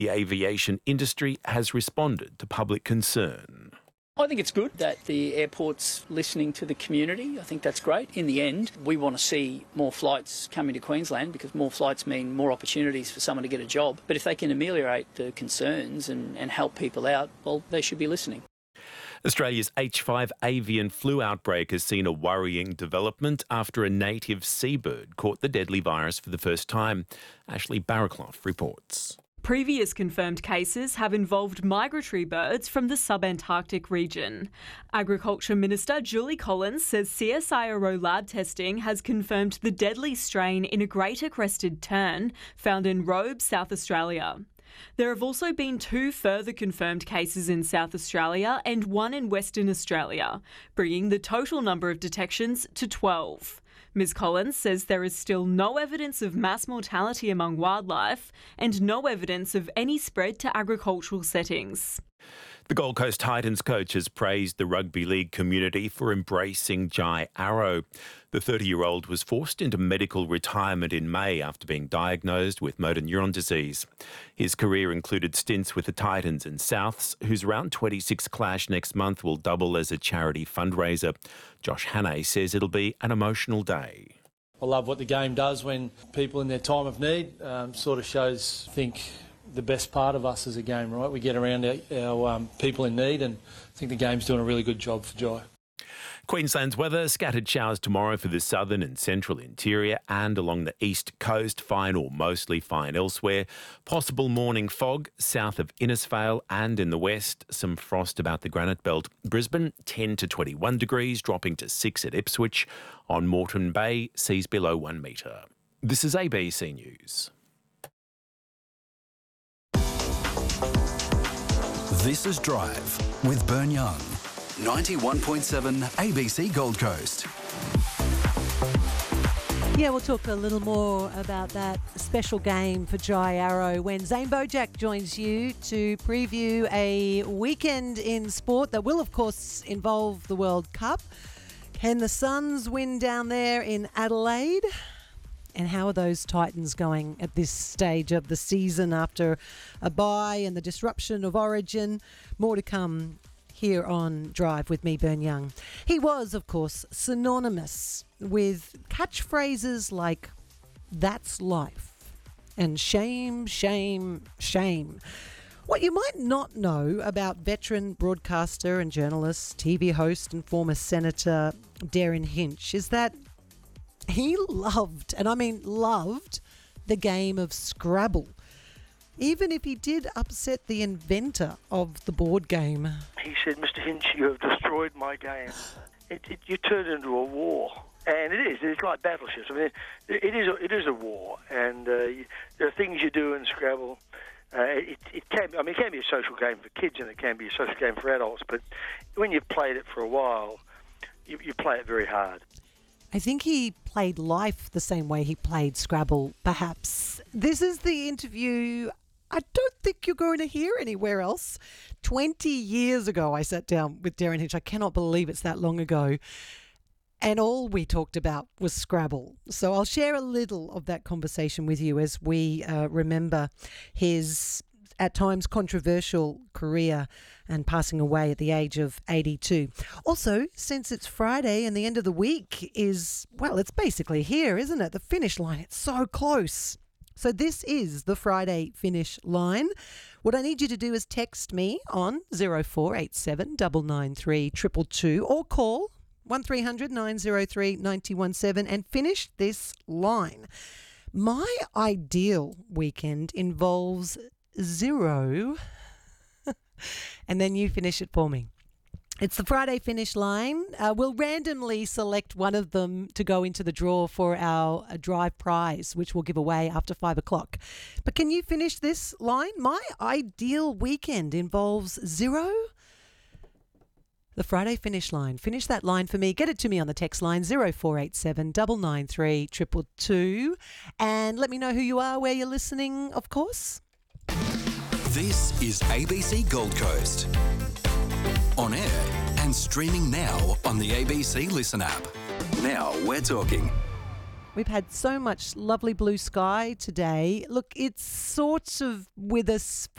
The aviation industry has responded to public concern. I think it's good that the airport's listening to the community. I think that's great. In the end, we want to see more flights coming to Queensland because more flights mean more opportunities for someone to get a job. But if they can ameliorate the concerns and help people out, well, they should be listening. Australia's H5 avian flu outbreak has seen a worrying development after a native seabird caught the deadly virus for the first time. Ashley Barraclough reports. Previous confirmed cases have involved migratory birds from the subantarctic region. Agriculture Minister Julie Collins says CSIRO lab testing has confirmed the deadly strain in a greater crested tern found in Robe, South Australia. There have also been 2 further confirmed cases in South Australia and 1 in Western Australia, bringing the total number of detections to 12. Ms Collins says there is still no evidence of mass mortality among wildlife and no evidence of any spread to agricultural settings. The Gold Coast Titans coach has praised the rugby league community for embracing Jai Arrow. The 30-year-old was forced into medical retirement in May after being diagnosed with motor neuron disease. His career included stints with the Titans and Souths, whose round 26 clash next month will double as a charity fundraiser. Josh Hannay says it'll be an emotional day. I love what the game does when people in their time of need sort of shows, I think, the best part of us as a game, right? We get around our people in need, and I think the game's doing a really good job for Jai. Queensland's weather, scattered showers tomorrow for the southern and central interior and along the east coast, fine or mostly fine elsewhere. Possible morning fog south of Innisfail and in the west, some frost about the Granite Belt. Brisbane, 10 to 21 degrees, dropping to 6 at Ipswich. On Moreton Bay, seas below 1 metre. This is ABC News. This is Drive with Bern Young. 91.7 ABC Gold Coast. Yeah, we'll talk a little more about that special game for Jai Arrow when Zane Bojack joins you to preview a weekend in sport that will, of course, involve the World Cup. Can the Suns win down there in Adelaide? And how are those Titans going at this stage of the season after a bye and the disruption of Origin? More to come here on Drive with me, Bern Young. He was, of course, synonymous with catchphrases like, "That's life," and "shame, shame, shame." What you might not know about veteran broadcaster and journalist, TV host and former Senator Derryn Hinch is that he loved, and I mean loved, the game of Scrabble, even if he did upset the inventor of the board game. He said, "Mr. Hinch, you have destroyed my game. You turned it into a war." And it's like battleships. I mean, it is a war, and there are things you do in Scrabble. It can be a social game for kids, and it can be a social game for adults. But when you've played it for a while, you play it very hard. I think he played life the same way he played Scrabble, perhaps. This is the interview I don't think you're going to hear anywhere else. 20 years ago, I sat down with Derryn Hinch. I cannot believe it's that long ago. And all we talked about was Scrabble. So I'll share a little of that conversation with you as we remember his at times controversial career and passing away at the age of 82. Also, since it's Friday and the end of the week is, well, it's basically here, isn't it? The finish line, it's so close. So this is the Friday finish line. What I need you to do is text me on 0487 993 222 or call 1300 903 917 and finish this line. My ideal weekend involves 0 and then you finish it for me. It's the Friday finish line. We'll randomly select one of them to go into the draw for our Drive prize, which we'll give away after 5 o'clock. But can you finish this line? My ideal weekend involves 0. The Friday finish line. Finish that line for me. Get it to me on the text line 0487 993 222 and let me know who you are, where you're listening, of course. This is ABC Gold Coast. On air and streaming now on the ABC Listen app. Now we're talking. We've had so much lovely blue sky today. Look, it's sort of with us